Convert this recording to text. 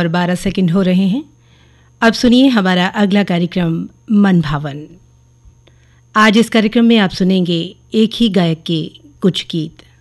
12 हो रहे हैं। अब सुनिए हमारा अगला कार्यक्रम मन भावन। आज इस कार्यक्रम में आप सुनेंगे एक ही गायक के कुछ गीत।